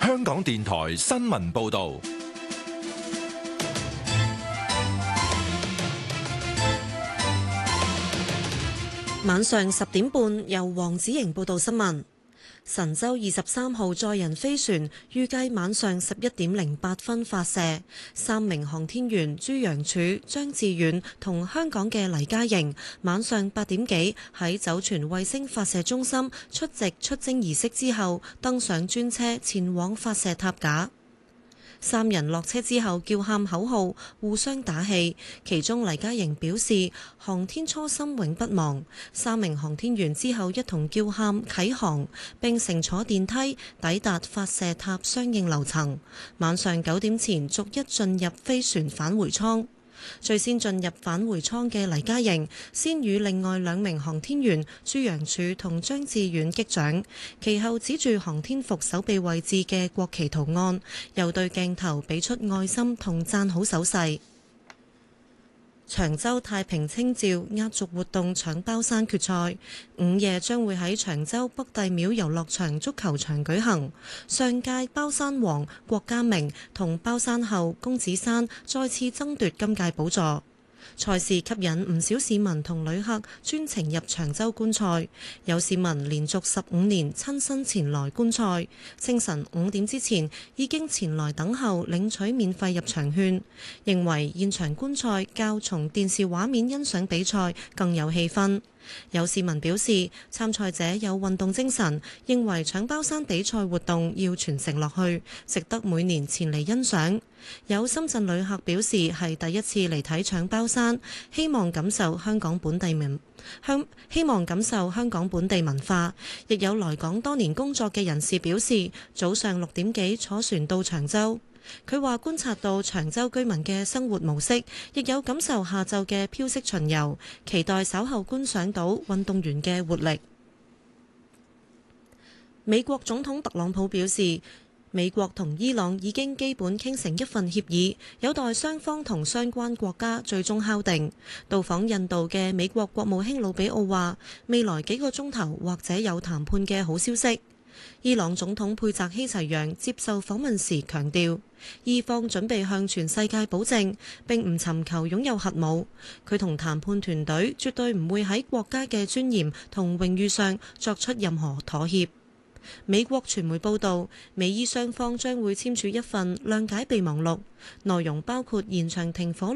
香港電台新聞報道。 晚上10點半，由黃子瑩報道新聞。神舟23號載人飛船預計晚上11點08分發射，3名航天員朱楊柱、張志遠同香港嘅黎嘉瑩晚上8點幾喺酒泉衛星發射中心出席出征儀式之後，登上專車前往發射塔架。三人落車之後叫喊口號，互相打氣。其中黎嘉瑩表示航天初心永不忘。三名航天員之後一同叫喊啟航，並乘坐電梯抵達發射塔相應樓層。晚上9點前逐一進入飛船返回艙。最先進入返回艙嘅黎嘉瑩，先與另外2名航天員朱楊柱同張志遠擊掌，其後指住航天服手臂位置嘅國旗圖案，又對鏡頭俾出愛心同讚好手勢。長洲太平清醮壓軸活動搶包山決賽，午夜將會喺長洲北帝廟遊樂場足球場舉行。上屆包山王郭家明同包山后公子山再次爭奪今屆寶座。賽事吸引唔少市民同旅客專程入長洲觀賽，有市民連續15年親身前來觀賽，清晨5點之前已經前來等候領取免費入場券，認為現場觀賽較從電視畫面欣賞比賽更有氣氛。有市民表示，參賽者有運動精神，認為搶包山比賽活動要傳承落去，值得每年前嚟欣賞。有深圳旅客表示係第一次嚟睇搶包山，希望感受香港本地文化。亦有來港多年工作嘅人士表示，早上6點幾坐船到長洲。佢話觀察到長洲居民嘅生活模式，亦有感受下晝嘅飄色巡遊，期待稍後觀賞到運動員嘅活力。美國總統特朗普表示，美國同伊朗已經基本傾成一份協議，有待雙方同相關國家最終敲定。到訪印度嘅美國國務卿魯比奧話，未來幾個鐘頭或者有談判嘅好消息。伊朗總統佩澤希齊揚接受訪問時強調，伊方準備向全世界保證並唔尋求擁有核武。佢同談判團隊絕對唔會喺國家嘅尊嚴同榮譽上作出任何妥協。美國傳媒報道，美伊雙方將會簽署一份諒解備忘錄，內容包括延長停火